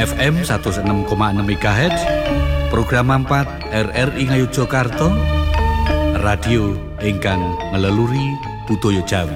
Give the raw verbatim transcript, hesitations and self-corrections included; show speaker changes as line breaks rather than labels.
F M seratus enam koma enam MHz, program empat R R I Ngayogyakarta, radio ingkang ngeleluri budaya Jawi.